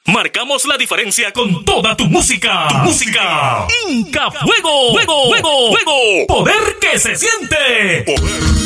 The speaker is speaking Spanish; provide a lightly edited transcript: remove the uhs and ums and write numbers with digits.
Marcamos la diferencia con toda tu música. Inca Fuego. Poder que se siente. Poder